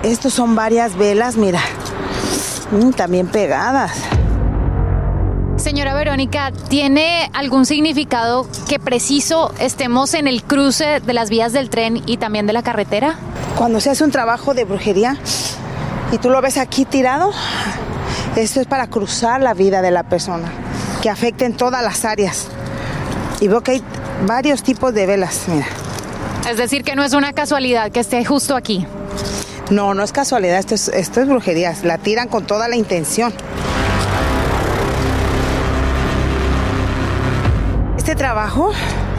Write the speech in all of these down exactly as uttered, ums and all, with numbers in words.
Estos son varias velas, mira, mm, también pegadas. Señora Verónica, ¿tiene algún significado que preciso estemos en el cruce de las vías del tren y también de la carretera? Cuando se hace un trabajo de brujería y tú lo ves aquí tirado, esto es para cruzar la vida de la persona, que afecten todas las áreas. Y veo que hay varios tipos de velas, mira. Es decir, que no es una casualidad que esté justo aquí. No, no es casualidad, esto es, esto es brujería, la tiran con toda la intención. Este trabajo,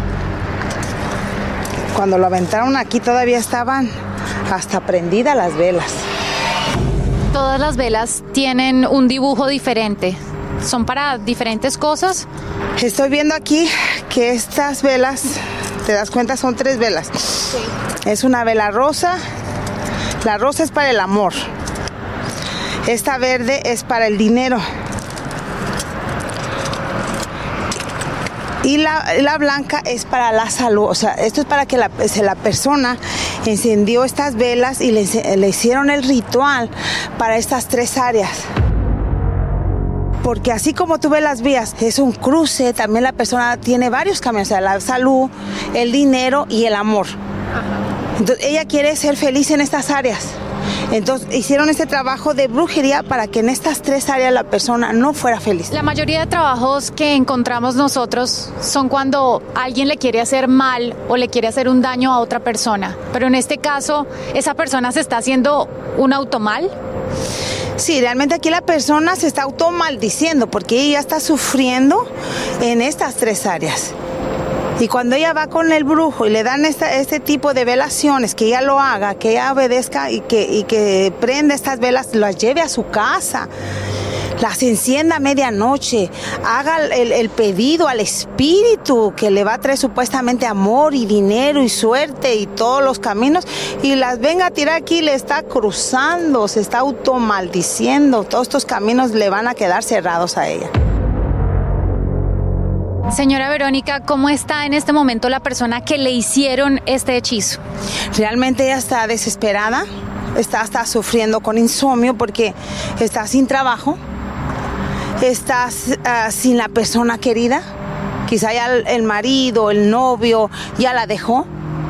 cuando lo aventaron aquí todavía estaban hasta prendidas las velas. Todas las velas tienen un dibujo diferente. ¿Son para diferentes cosas? Estoy viendo aquí que estas velas, te das cuenta, son tres velas. Sí. Es una vela rosa, la rosa es para el amor. Esta verde es para el dinero. Y la, la blanca es para la salud, o sea, esto es para que la, la persona encendió estas velas y le, le hicieron el ritual para estas tres áreas. Porque así como tú ves las vías, es un cruce, también la persona tiene varios caminos, o sea, la salud, el dinero y el amor. Entonces ella quiere ser feliz en estas áreas. Entonces hicieron este trabajo de brujería para que en estas tres áreas la persona no fuera feliz. La mayoría de trabajos que encontramos nosotros son cuando alguien le quiere hacer mal o le quiere hacer un daño a otra persona. Pero en este caso, ¿esa persona se está haciendo un automal? Sí, realmente aquí la persona se está automaldiciendo porque ella está sufriendo en estas tres áreas. Y cuando ella va con el brujo y le dan esta, este tipo de velaciones, que ella lo haga, que ella obedezca y que, y que prenda estas velas, las lleve a su casa, las encienda a medianoche, haga el, el pedido al espíritu que le va a traer supuestamente amor y dinero y suerte y todos los caminos, y las venga a tirar aquí, le está cruzando, se está automaldiciendo, todos estos caminos le van a quedar cerrados a ella. Señora Verónica, ¿cómo está en este momento la persona que le hicieron este hechizo? Realmente ella está desesperada, está, está sufriendo con insomnio porque está sin trabajo, está uh, sin la persona querida, quizá ya el, el marido, el novio ya la dejó.